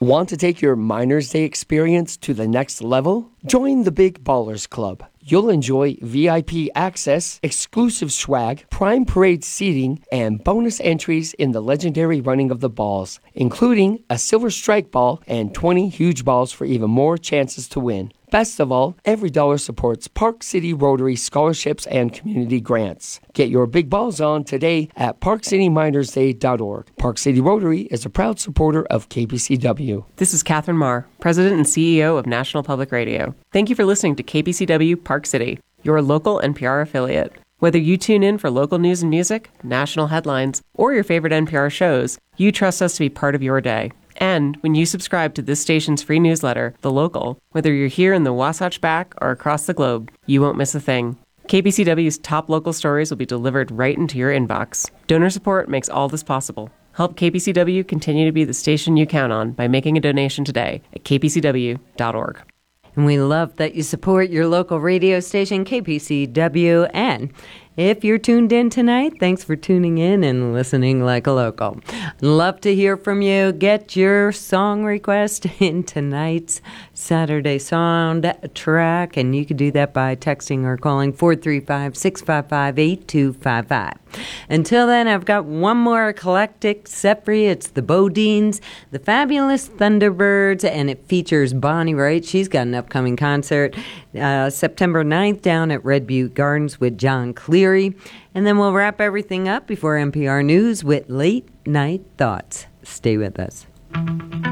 Want to take your Miners Day experience to the next level? Join the Big Ballers Club. You'll enjoy VIP access, exclusive swag, prime parade seating, and bonus entries in the legendary running of the balls, including a silver strike ball and 20 huge balls for even more chances to win. Best of all, every dollar supports Park City Rotary scholarships and community grants. Get your big balls on today at parkcityminersday.org. Park City Rotary is a proud supporter of KPCW. This is Catherine Marr, President and CEO of National Public Radio. Thank you for listening to KPCW Park City, your local NPR affiliate. Whether you tune in for local news and music, national headlines, or your favorite NPR shows, you trust us to be part of your day. And when you subscribe to this station's free newsletter, The Local, whether you're here in the Wasatch Back or across the globe, you won't miss a thing. KPCW's top local stories will be delivered right into your inbox. Donor support makes all this possible. Help KPCW continue to be the station you count on by making a donation today at kpcw.org. And we love that you support your local radio station, KPCW. And if you're tuned in tonight, thanks for tuning in and listening like a local. Love to hear from you. Get your song request in tonight's Saturday Soundtrack, and you can do that by texting or calling 435-655-8255. Until then, I've got one more eclectic set for you. It's the Bodines, the Fabulous Thunderbirds, and it features Bonnie Wright. She's got an upcoming concert September 9th down at Red Butte Gardens with John Cleary. And then we'll wrap everything up before NPR News with Late Night Thoughts. Stay with us.